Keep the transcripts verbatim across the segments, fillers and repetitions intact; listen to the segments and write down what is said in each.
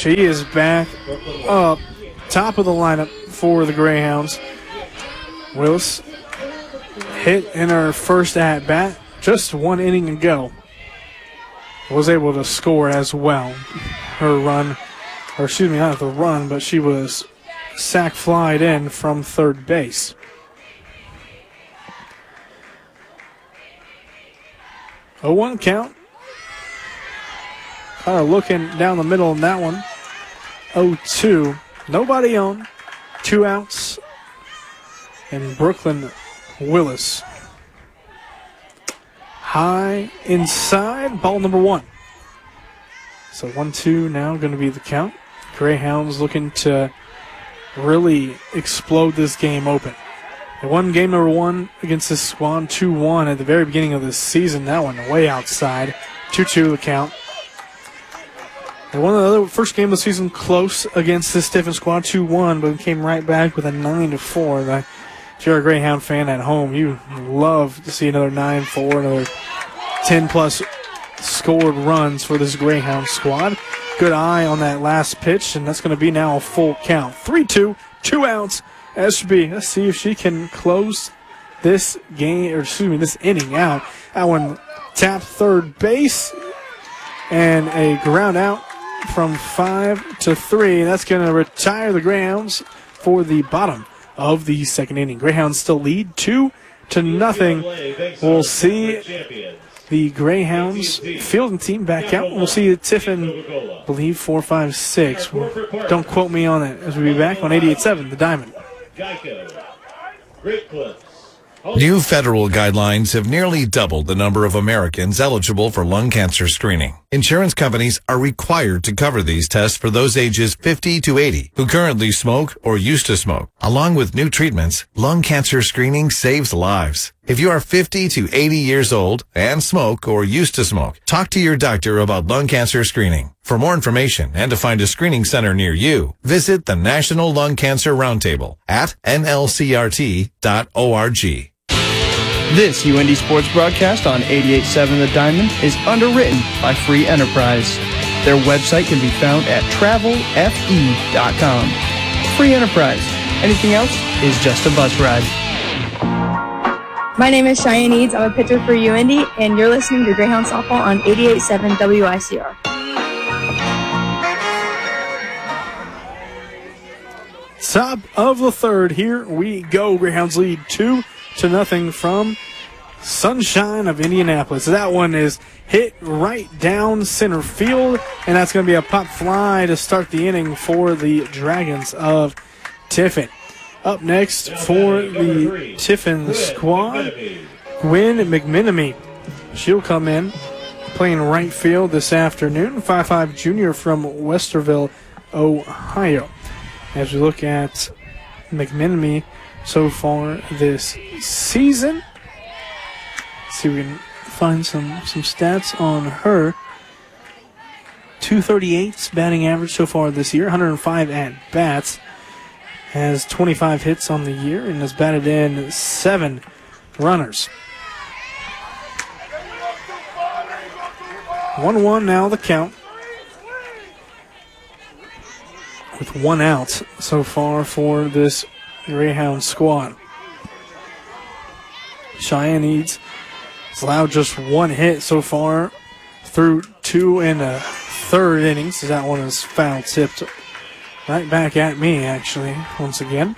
She is back up, top of the lineup for the Greyhounds. Willis hit in her first at-bat, just one inning ago. Was able to score as well. Her run, or excuse me, not the run, but she was sack flied in from third base. oh one count. Kind of looking down the middle in that one. oh two. Nobody on. Two outs. And Brooklyn Willis. High inside. Ball number one. So one two now going to be the count. Greyhounds looking to really explode this game open. They won game number one against this squad two one at the very beginning of the season. That one way outside. two two the count. They won the other first game of the season close against this Tiffin squad two one, but came right back with a nine to four. The, if you're a Greyhound fan at home, you love to see another nine four, another ten plus scored runs for this Greyhound squad. Good eye on that last pitch, and that's going to be now a full count. three two, two outs. S B, let's see if she can close this game, or excuse me, this inning out. That one tapped third base, and a ground out from five to three. That's going to retire the Greyhounds for the bottom of the second inning. Greyhounds still lead two to nothing. We'll see the Greyhounds fielding team back out. We'll see Tiffin, I believe, four, five, six. Don't quote me on that, as we'll be back on eighty-eight seven, The Diamond. New federal guidelines have nearly doubled the number of Americans eligible for lung cancer screening. Insurance companies are required to cover these tests for those ages fifty to eighty who currently smoke or used to smoke. Along with new treatments, lung cancer screening saves lives. If you are fifty to eighty years old and smoke or used to smoke, talk to your doctor about lung cancer screening. For more information and to find a screening center near you, visit the National Lung Cancer Roundtable at N L C R T dot org. This U N D Sports broadcast on eighty-eight seven The Diamond is underwritten by Free Enterprise. Their website can be found at travel f e dot com. Free Enterprise. Anything else is just a bus ride. My name is Cheyenne Eads. I'm a pitcher for U N D, and you're listening to Greyhound Softball on eighty-eight seven W I C R. Top of the third, here we go. Greyhounds lead two to nothing from Sunshine of Indianapolis. That one is hit right down center field, and that's going to be a pop fly to start the inning for the Dragons of Tiffin. Up next for the Tiffin squad, Gwen McMenemy. She'll come in playing right field this afternoon. five five junior from Westerville, Ohio. As we look at McMenemy so far this season, let's see if we can find some, some stats on her. two thirty-eight batting average so far this year, one hundred five at-bats. Has twenty-five hits on the year and has batted in seven runners. one one now the count. With one out so far for this Greyhound squad. Cheyenne Eads has allowed just one hit so far through two and a third innings. That one is foul tipped right back at me, actually, once again.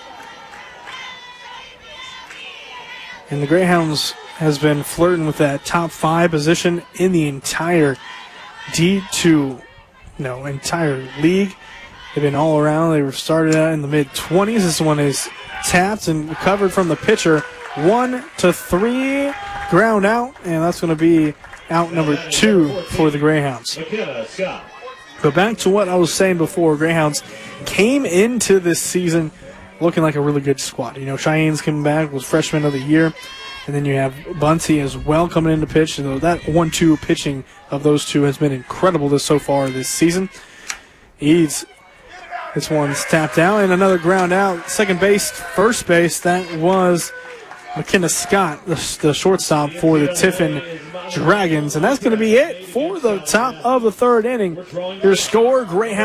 And the Greyhounds has been flirting with that top five position in the entire D two, no, entire league. They've been all around. They were started out in the mid twenties. This one is tapped and recovered from the pitcher. One to three, ground out, and that's going to be out number two for the Greyhounds. But back to what I was saying before, Greyhounds came into this season looking like a really good squad. You know, Cheyenne's coming back, was freshman of the year, and then you have Bunty as well coming into pitch. So that one two pitching of those two has been incredible this so far this season. Eads, this one's tapped out, and another ground out. Second base, first base, that was McKenna Scott, the, the shortstop for the Tiffin Dragons. And that's going to be it for the top of the third inning. Your score, Greyhound.